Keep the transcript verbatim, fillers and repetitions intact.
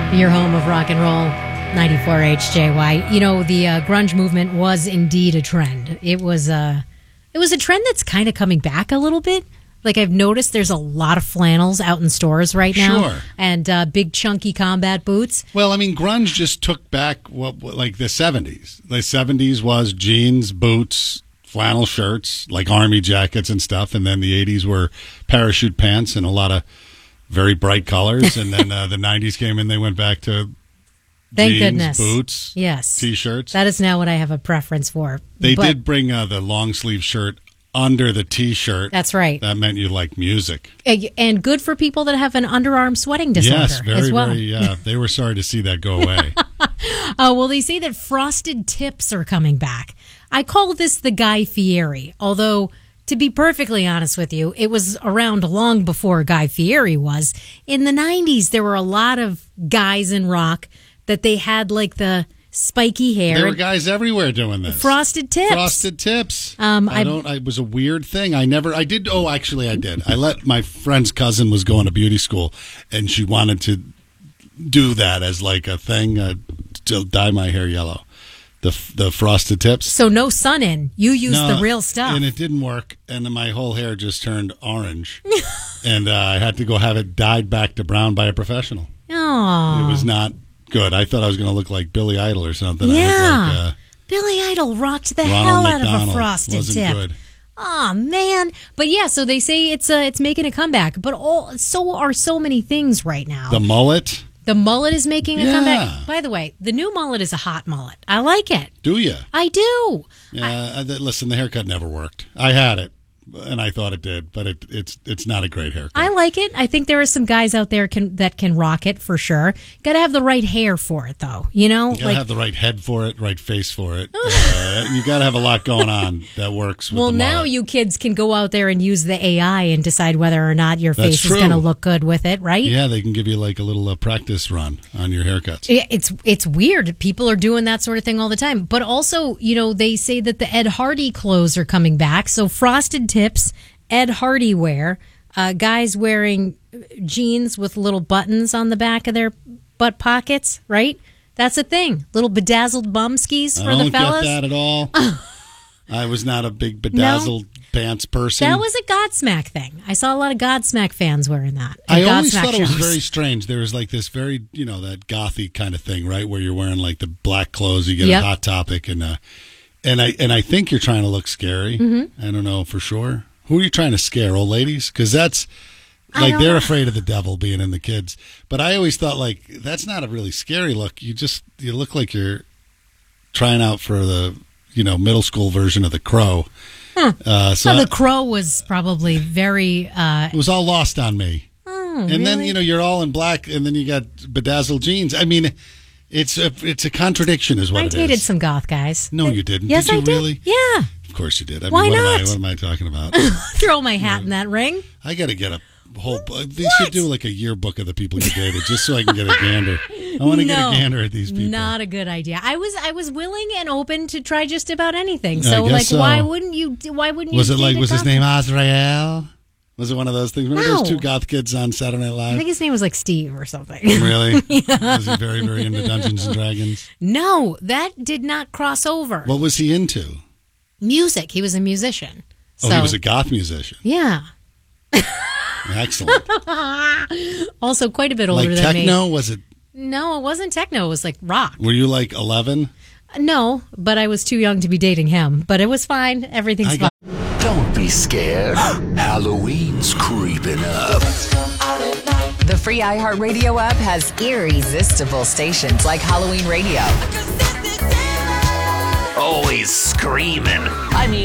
Your home of rock and roll, ninety-four H J Y. You know, the uh, grunge movement was indeed a trend. It was, uh, it was a trend that's kind of coming back a little bit. Like, I've noticed there's a lot of flannels out in stores right now. Sure. And uh, big, chunky combat boots. Well, I mean, grunge just took back, what, what, like, the seventies. The seventies was jeans, boots, flannel shirts, like army jackets and stuff. And then the eighties were parachute pants and a lot of very bright colors. And then uh, the nineties came and they went back to Thank jeans, goodness. boots, yes. T-shirts. That is now what I have a preference for. They but, did bring uh, the long sleeve shirt under the T-shirt. That's right. That meant you like music. And good for people that have an underarm sweating disorder Yes, very, as well. very, yeah. They were sorry to see that go away. Oh, well, they say that frosted tips are coming back. I call this the Guy Fieri, although, to be perfectly honest with you, it was around long before Guy Fieri was. In the nineties, there were a lot of guys in rock that they had like the spiky hair. There were guys everywhere doing this. Frosted tips. Frosted tips. Um, I don't. I, it was a weird thing. I never. I did. Oh, actually, I did. I let my friend's cousin was going to beauty school, and she wanted to do that as like a thing uh, to dye my hair yellow. The the frosted tips. So no sun in. You used No, the real stuff. and it didn't work. And then my whole hair just turned orange, and uh, I had to go have it dyed back to brown by a professional. Oh, It was not good. I thought I was going to look like Billy Idol or something. I Yeah. looked like, uh, Billy Idol rocked the Ronald hell out McDonald. of a frosted Wasn't tip. good. Oh man, but yeah. So they say it's uh, it's making a comeback, but all so are so many things right now. The mullet. The mullet is making a Yeah. comeback. By the way, the new mullet is a hot mullet. I like it. Do you? I do. Yeah. I, listen, the haircut never worked. I had it, and I thought it did, but it, it's it's not a great haircut. I like it. I think there are some guys out there can that can rock it for sure. Got to have the right hair for it, though. You know, You gotta like have the right head for it, right face for it. uh, you gotta have a lot going on that works. With well, the now mullet. you kids can go out there and use the A I and decide whether or not your That's face true. is going to look good with it, right? Yeah, they can give you like a little uh, practice run on your haircuts. Yeah, It's it's weird. People are doing that sort of thing all the time. But also, you know, they say that the Ed Hardy clothes are coming back. So frosted tips, Ed Hardy wear, uh, guys wearing jeans with little buttons on the back of their butt pockets, right? That's a thing. Little bedazzled bum skis for I don't the fellas. get that at all. I was not a big bedazzled pants person. That was a Godsmack thing. I saw a lot of Godsmack fans wearing that. I at always Godsmack thought it was shows. very strange. There was like this very, you know, that gothy kind of thing, right? Where you're wearing like the black clothes, you get Yep. a Hot Topic, and uh, and I and I think you're trying to look scary. Mm-hmm. I don't know for sure. Who are you trying to scare, old ladies? Because that's I like don't they're know. afraid of the devil being in the kids. But I always thought like that's not a really scary look. You just you look like you're trying out for the you know middle school version of The Crow. Huh. Uh, so So I- the Crow was probably very. Uh, it was all lost on me. oh, And then really? you know you're all in black, and then you got bedazzled jeans. I mean, it's a it's a contradiction, is what I it dated is. some goth guys. No, you didn't. Yes, did you I did. really? Yeah. Of course you did. I Why mean, what not? Am I, what am I talking about? Throw my hat in that ring. I got to get a whole. They should do like a yearbook of the people you dated, just so I can get a gander. I want to get No, a gander at these people. Not a good idea. I was I was willing and open to try just about anything. I So guess like, so. why wouldn't you? Why wouldn't you? Was it date like a was his goth name guy? Azrael? Was it one of those things? Remember No. those two goth kids on Saturday Night I Live? think his name was like Steve or something. Really? Was he very very into Dungeons and Dragons? No, that did not cross over. What was he into? Music. He was a musician. Oh, So, he was a goth musician. yeah. Excellent. Also, quite a bit older Like than techno? me. Was it? No, it wasn't techno. It was like rock. Were you like eleven? No, but I was too young to be dating him. But it was fine. Everything's I fine. got- Don't be scared. Halloween's creeping up. The free iHeartRadio app has irresistible stations like Halloween Radio. Always screaming. I mean,